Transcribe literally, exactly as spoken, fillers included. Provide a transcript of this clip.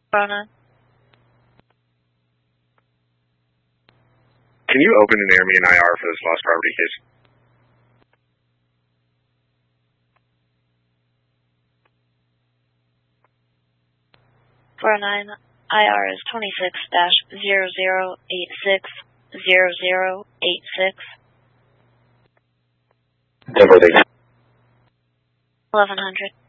Rona. Can you open an Airme and I R for this lost property case? four oh nine, I R is twenty-six dash zero zero eight six zero zero eight six. Denver, thanks. eleven hundred.